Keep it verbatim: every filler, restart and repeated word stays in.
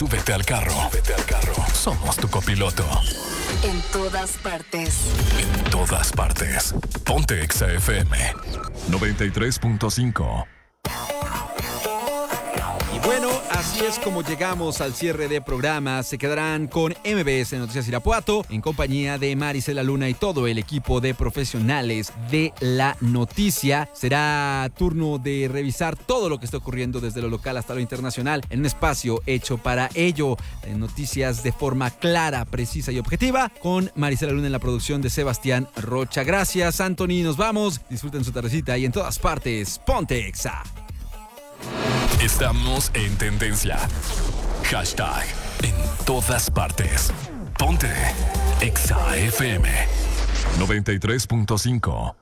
súbete al carro. Súbete al carro. Somos tu copiloto. En todas partes. En todas partes. Ponte Exa F M noventa y tres punto cinco. Bueno, así es como llegamos al cierre de programa. Se quedarán con M B S Noticias Irapuato en compañía de Marisela Luna y todo el equipo de profesionales de la noticia. Será turno de revisar todo lo que está ocurriendo desde lo local hasta lo internacional en un espacio hecho para ello. En noticias de forma clara, precisa y objetiva, con Marisela Luna en la producción de Sebastián Rocha. Gracias, Anthony. Nos vamos. Disfruten su tardecita y en todas partes, ponte Exa. Estamos en tendencia. Hashtag en todas partes. Ponte Exa F M noventa y tres punto cinco.